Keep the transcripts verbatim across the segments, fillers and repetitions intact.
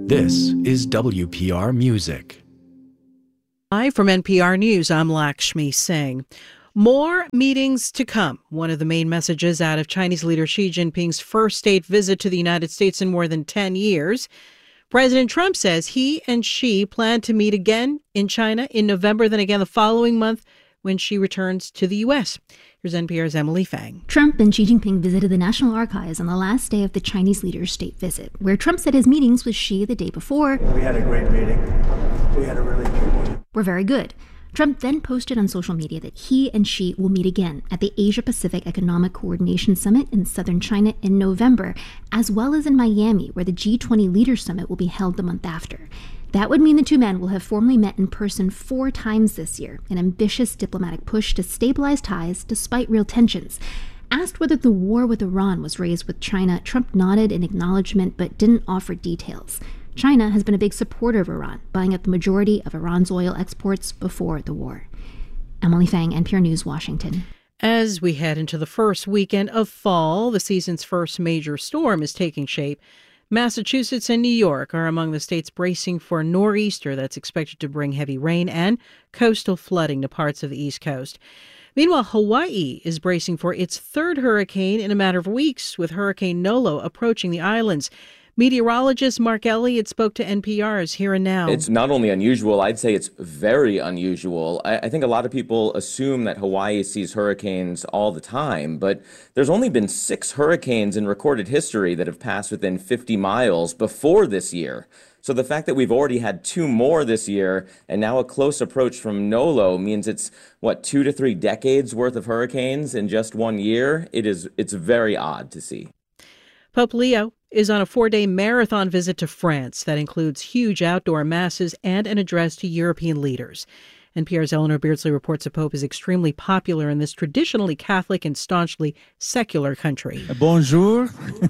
This is W P R Music. Hi, from N P R News, I'm Lakshmi Singh. More meetings to come. One of the main messages out of Chinese leader Xi Jinping's first state visit to the United States in more than ten years. President Trump says he and Xi plan to meet again in China in November, then again the following month when Xi returns to the U S. Here's N P R's Emily Fang. Trump and Xi Jinping visited the National Archives on the last day of the Chinese leader's state visit, where Trump said his meetings with Xi the day before We had a great meeting. We had a really good meeting. were very good. Trump then posted on social media that he and Xi will meet again at the Asia-Pacific Economic Coordination Summit in southern China in November, as well as in Miami, where the G twenty Leaders Summit will be held the month after. That would mean the two men will have formally met in person four times this year, an ambitious diplomatic push to stabilize ties despite real tensions. Asked whether the war with Iran was raised with China, Trump nodded in acknowledgement but didn't offer details. China has been a big supporter of Iran, buying up the majority of Iran's oil exports before the war. Emily Fang, N P R News, Washington. As we head into the first weekend of fall, the season's first major storm is taking shape. Massachusetts and New York are among the states bracing for a nor'easter that's expected to bring heavy rain and coastal flooding to parts of the East Coast. Meanwhile, Hawaii is bracing for its third hurricane in a matter of weeks, with Hurricane Nolo approaching the islands. Meteorologist Mark Elliott spoke to N P R's Here and Now. It's not only unusual, I'd say it's very unusual. I, I think a lot of people assume that Hawaii sees hurricanes all the time, but there's only been six hurricanes in recorded history that have passed within fifty miles before this year. So the fact that we've already had two more this year and now a close approach from Nolo means it's, what, two to three decades worth of hurricanes in just one year? It is, it's very odd to see. Pope Leo is on a four-day marathon visit to France that includes huge outdoor masses and an address to European leaders. N P R's Eleanor Beardsley reports the Pope is extremely popular in this traditionally Catholic and staunchly secular country. Bonjour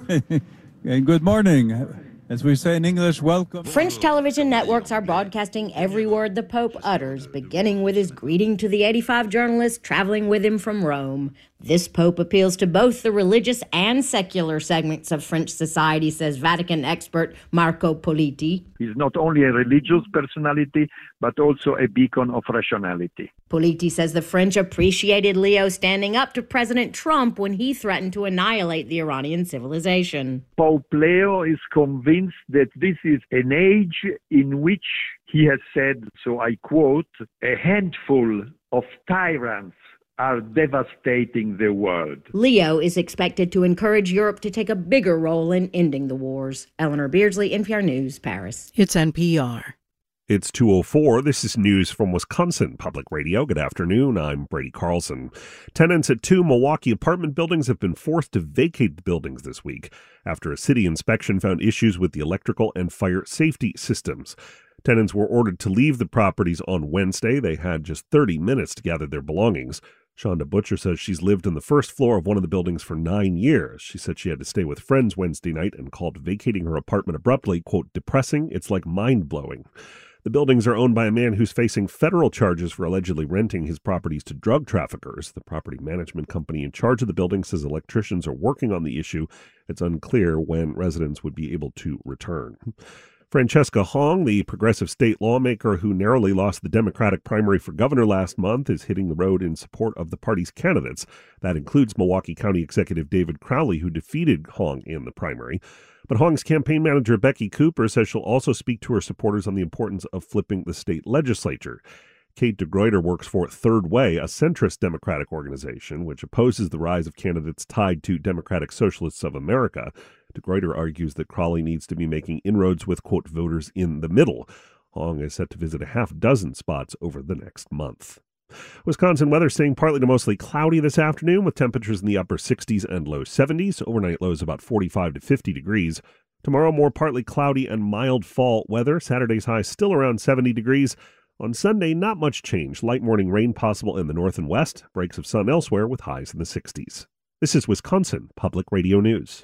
and good morning. As we say in English, welcome. French television networks are broadcasting every word the Pope utters, beginning with his greeting to the eighty-five journalists traveling with him from Rome. This Pope appeals to both the religious and secular segments of French society, says Vatican expert Marco Politi. He's not only a religious personality, but also a beacon of rationality. Politi says the French appreciated Leo standing up to President Trump when he threatened to annihilate the Iranian civilization. Pope Leo is convinced that this is an age in which, he has said, so I quote, a handful of tyrants are devastating the world. Leo is expected to encourage Europe to take a bigger role in ending the wars. Eleanor Beardsley, N P R News, Paris. It's N P R. It's two oh four. This is news from Wisconsin Public Radio. Good afternoon. I'm Brady Carlson. Tenants at two Milwaukee apartment buildings have been forced to vacate the buildings this week after a city inspection found issues with the electrical and fire safety systems. Tenants were ordered to leave the properties on Wednesday. They had just thirty minutes to gather their belongings. Shonda Butcher says she's lived on the first floor of one of the buildings for nine years. She said she had to stay with friends Wednesday night and called vacating her apartment abruptly, quote, depressing. It's like mind-blowing. The buildings are owned by a man who's facing federal charges for allegedly renting his properties to drug traffickers. The property management company in charge of the building says electricians are working on the issue. It's unclear when residents would be able to return. Francesca Hong, the progressive state lawmaker who narrowly lost the Democratic primary for governor last month, is hitting the road in support of the party's candidates. That includes Milwaukee County Executive David Crowley, who defeated Hong in the primary. But Hong's campaign manager, Becky Cooper, says she'll also speak to her supporters on the importance of flipping the state legislature. Kate DeGruyter works for Third Way, a centrist Democratic organization which opposes the rise of candidates tied to Democratic Socialists of America. DeGruyter argues that Crowley needs to be making inroads with, quote, voters in the middle. Hong is set to visit a half dozen spots over the next month. Wisconsin weather staying partly to mostly cloudy this afternoon with temperatures in the upper sixties and low seventies. Overnight lows about forty-five to fifty degrees. Tomorrow, more partly cloudy and mild fall weather. Saturday's high still around seventy degrees. On Sunday, not much change. Light morning rain possible in the north and west. Breaks of sun elsewhere with highs in the sixties. This is Wisconsin Public Radio News.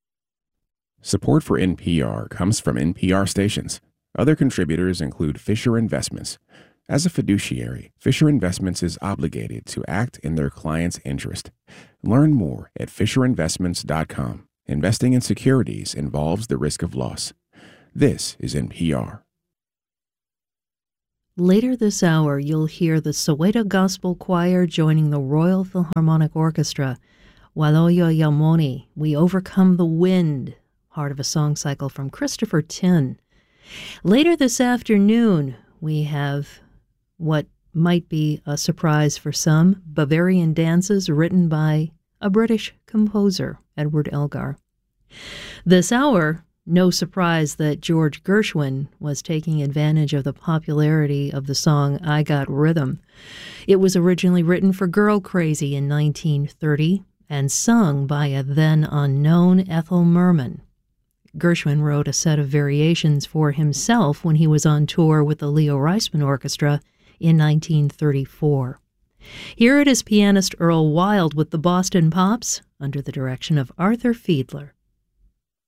Support for N P R comes from N P R stations. Other contributors include Fisher Investments. As a fiduciary, Fisher Investments is obligated to act in their client's interest. Learn more at fisher investments dot com. Investing in securities involves the risk of loss. This is N P R. Later this hour, you'll hear the Soweto Gospel Choir joining the Royal Philharmonic Orchestra. Waloyo Yamoni, We Overcome the Wind, part of a song cycle from Christopher Tin. Later this afternoon, we have what might be a surprise for some, Bavarian dances written by a British composer, Edward Elgar. This hour, no surprise that George Gershwin was taking advantage of the popularity of the song I Got Rhythm. It was originally written for Girl Crazy in nineteen thirty and sung by a then unknown Ethel Merman. Gershwin wrote a set of variations for himself when he was on tour with the Leo Reisman Orchestra in nineteen thirty-four. Here it is pianist Earl Wild with the Boston Pops under the direction of Arthur Fiedler.